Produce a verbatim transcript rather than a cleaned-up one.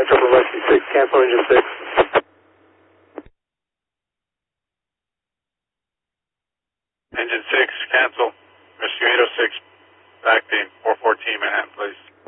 Triple Rescue six, cancel engine six. Engine six, cancel. Rescue eight oh six, back team, four fourteen Manhattan, please.